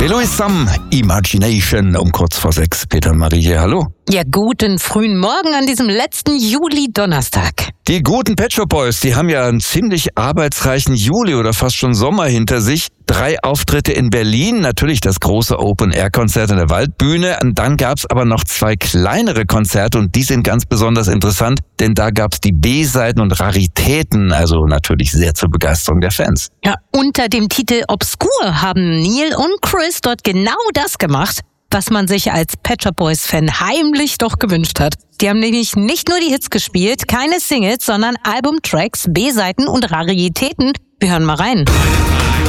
Louis Sam, Imagination, um kurz vor 6. Peter und Marie hier, hallo. Ja, guten frühen Morgen an diesem letzten Juli-Donnerstag. Die guten Pet Shop Boys, die haben ja einen ziemlich arbeitsreichen Juli oder fast schon Sommer hinter sich. 3 Auftritte in Berlin, natürlich das große Open-Air-Konzert in der Waldbühne. Und dann gab's aber noch 2 kleinere Konzerte und die sind ganz besonders interessant, denn da gab's die B-Seiten und Raritäten, also natürlich sehr zur Begeisterung der Fans. Ja, unter dem Titel Obskur haben Neil und Chris dort genau das gemacht, was man sich als Pet Shop Boys-Fan heimlich doch gewünscht hat. Die haben nämlich nicht nur die Hits gespielt, keine Singles, sondern Albumtracks, B-Seiten und Raritäten. Wir hören mal rein.